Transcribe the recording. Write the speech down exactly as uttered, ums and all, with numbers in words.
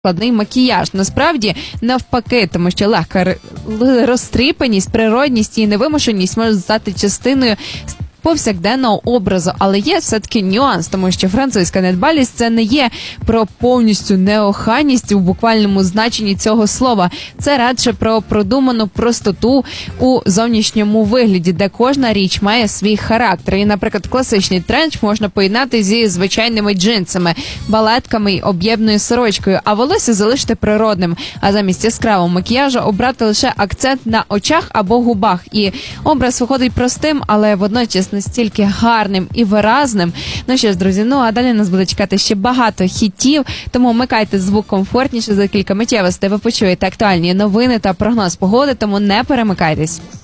складний макіяж. Насправді, навпаки, тому що легка розтріпаність, природність і невимушеність можуть стати частиною повсякденного образу, але є все-таки нюанс, тому що французька недбалість – це не є про повністю неохайність у буквальному значенні цього слова. Це радше про продуману простоту у зовнішньому вигляді, де кожна річ має свій характер. І, наприклад, класичний тренч можна поєднати зі звичайними джинсами, балетками й об'ємною сорочкою, а волосся залишити природним, а замість яскравого макіяжу обрати лише акцент на очах або губах. І образ виходить простим, але водночас настільки гарним і виразним. Ну що ж, друзі, ну а далі нас буде чекати ще багато хітів, тому вмикайте звук комфортніше, за кілька миттєвостей ви почуєте актуальні новини та прогноз погоди, тому не перемикайтесь.